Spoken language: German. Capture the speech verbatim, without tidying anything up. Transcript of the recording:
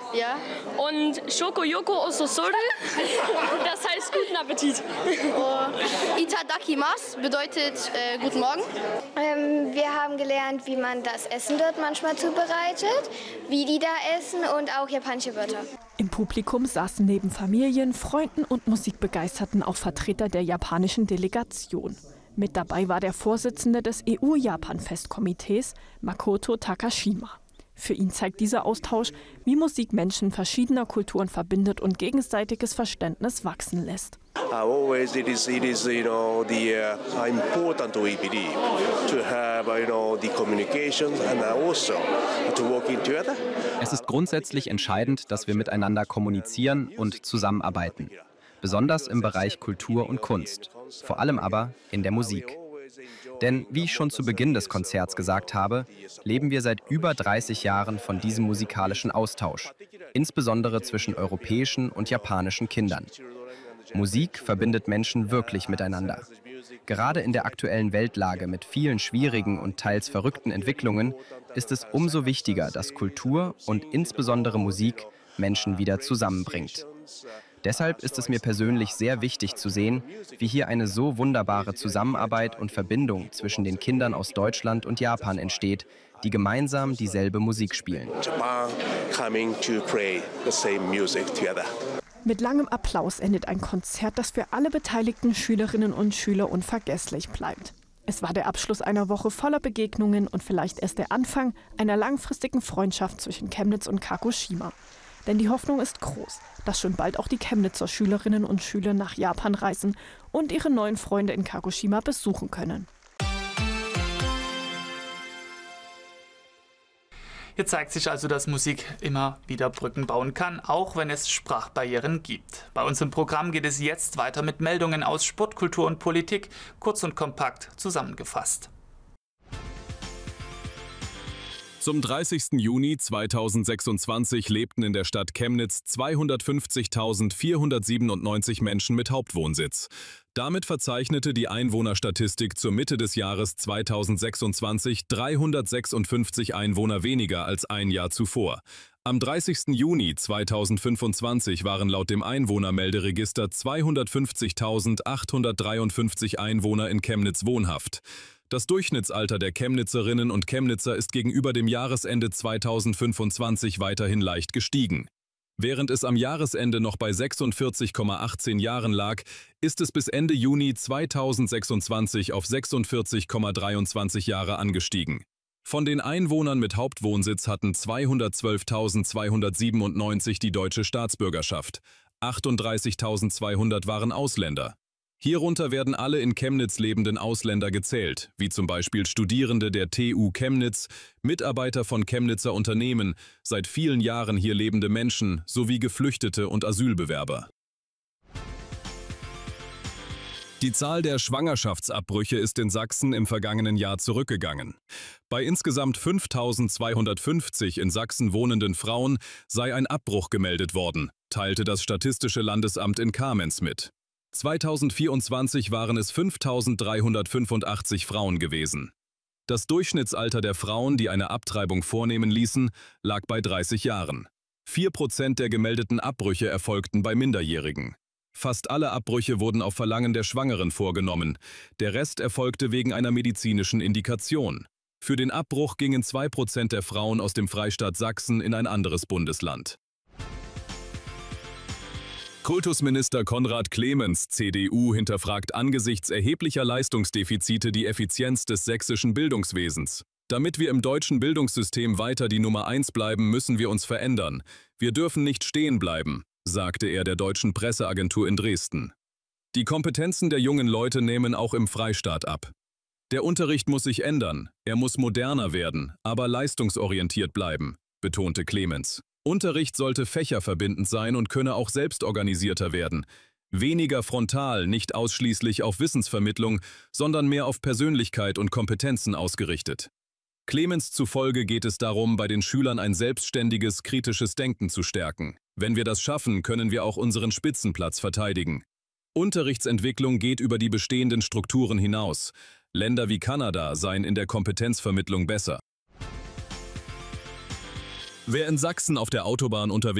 Ja. Und Shoko Yoko Ososoru, das heißt guten Appetit. Oh. Itadakimasu bedeutet äh, guten Morgen. Ähm, wir haben gelernt, wie man das Essen dort manchmal zubereitet, wie die da essen und auch japanische Wörter. Im Publikum saßen neben Familien, Freunden und Musikbegeisterten auch Vertreter der japanischen Delegation. Mit dabei war der Vorsitzende des E U-Japan-Festkomitees, Makoto Takashima. Für ihn zeigt dieser Austausch, wie Musik Menschen verschiedener Kulturen verbindet und gegenseitiges Verständnis wachsen lässt. Always it is it is you know the uh, important we believe to have you know the communications and also to working together. Es ist grundsätzlich entscheidend, dass wir miteinander kommunizieren und zusammenarbeiten. Besonders im Bereich Kultur und Kunst, vor allem aber in der Musik. Denn, wie ich schon zu Beginn des Konzerts gesagt habe, leben wir seit über dreißig Jahren von diesem musikalischen Austausch, insbesondere zwischen europäischen und japanischen Kindern. Musik verbindet Menschen wirklich miteinander. Gerade in der aktuellen Weltlage mit vielen schwierigen und teils verrückten Entwicklungen ist es umso wichtiger, dass Kultur und insbesondere Musik Menschen wieder zusammenbringt. Deshalb ist es mir persönlich sehr wichtig zu sehen, wie hier eine so wunderbare Zusammenarbeit und Verbindung zwischen den Kindern aus Deutschland und Japan entsteht, die gemeinsam dieselbe Musik spielen. Mit langem Applaus endet ein Konzert, das für alle beteiligten Schülerinnen und Schüler unvergesslich bleibt. Es war der Abschluss einer Woche voller Begegnungen und vielleicht erst der Anfang einer langfristigen Freundschaft zwischen Chemnitz und Kagoshima. Denn die Hoffnung ist groß, dass schon bald auch die Chemnitzer Schülerinnen und Schüler nach Japan reisen und ihre neuen Freunde in Kagoshima besuchen können. Hier zeigt sich also, dass Musik immer wieder Brücken bauen kann, auch wenn es Sprachbarrieren gibt. Bei uns im Programm geht es jetzt weiter mit Meldungen aus Sport, Kultur und Politik, kurz und kompakt zusammengefasst. Zum dreißigsten Juni zweitausendsechsundzwanzig lebten in der Stadt Chemnitz zweihundertfünfzigtausendvierhundertsiebenundneunzig Menschen mit Hauptwohnsitz. Damit verzeichnete die Einwohnerstatistik zur Mitte des Jahres zweitausendsechsundzwanzig dreihundertsechsundfünfzig Einwohner weniger als ein Jahr zuvor. Am dreißigsten Juni zweitausendfünfundzwanzig waren laut dem Einwohnermelderegister zweihundertfünfzigtausendachthundertdreiundfünfzig Einwohner in Chemnitz wohnhaft. Das Durchschnittsalter der Chemnitzerinnen und Chemnitzer ist gegenüber dem Jahresende zweitausendfünfundzwanzig weiterhin leicht gestiegen. Während es am Jahresende noch bei sechsundvierzig Komma achtzehn Jahren lag, ist es bis Ende Juni zweitausendsechsundzwanzig auf sechsundvierzig Komma dreiundzwanzig Jahre angestiegen. Von den Einwohnern mit Hauptwohnsitz hatten zweihundertzwölftausendzweihundertsiebenundneunzig die deutsche Staatsbürgerschaft, achtunddreißigtausendzweihundert waren Ausländer. Hierunter werden alle in Chemnitz lebenden Ausländer gezählt, wie zum Beispiel Studierende der T U Chemnitz, Mitarbeiter von Chemnitzer Unternehmen, seit vielen Jahren hier lebende Menschen sowie Geflüchtete und Asylbewerber. Die Zahl der Schwangerschaftsabbrüche ist in Sachsen im vergangenen Jahr zurückgegangen. Bei insgesamt fünftausendzweihundertfünfzig in Sachsen wohnenden Frauen sei ein Abbruch gemeldet worden, teilte das Statistische Landesamt in Kamenz mit. zweitausendvierundzwanzig waren es fünftausenddreihundertfünfundachtzig Frauen gewesen. Das Durchschnittsalter der Frauen, die eine Abtreibung vornehmen ließen, lag bei dreißig Jahren. Vier Prozent der gemeldeten Abbrüche erfolgten bei Minderjährigen. Fast alle Abbrüche wurden auf Verlangen der Schwangeren vorgenommen. Der Rest erfolgte wegen einer medizinischen Indikation. Für den Abbruch gingen zwei Prozent der Frauen aus dem Freistaat Sachsen in ein anderes Bundesland. Kultusminister Konrad Clemens, C D U, hinterfragt angesichts erheblicher Leistungsdefizite die Effizienz des sächsischen Bildungswesens. Damit wir im deutschen Bildungssystem weiter die Nummer eins bleiben, müssen wir uns verändern. Wir dürfen nicht stehen bleiben, sagte er der deutschen Presseagentur in Dresden. Die Kompetenzen der jungen Leute nehmen auch im Freistaat ab. Der Unterricht muss sich ändern, er muss moderner werden, aber leistungsorientiert bleiben, betonte Clemens. Unterricht sollte fächerverbindend sein und könne auch selbstorganisierter werden. Weniger frontal, nicht ausschließlich auf Wissensvermittlung, sondern mehr auf Persönlichkeit und Kompetenzen ausgerichtet. Clemens zufolge geht es darum, bei den Schülern ein selbstständiges, kritisches Denken zu stärken. Wenn wir das schaffen, können wir auch unseren Spitzenplatz verteidigen. Unterrichtsentwicklung geht über die bestehenden Strukturen hinaus. Länder wie Kanada seien in der Kompetenzvermittlung besser. Wer in Sachsen auf der Autobahn unterwegs